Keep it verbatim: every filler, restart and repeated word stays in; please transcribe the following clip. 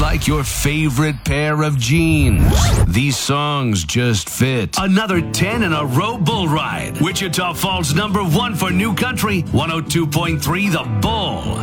like your favorite pair of jeans. These songs just fit. Another ten in a row bull ride. Wichita Falls number one for new country, one oh two point three The Bull.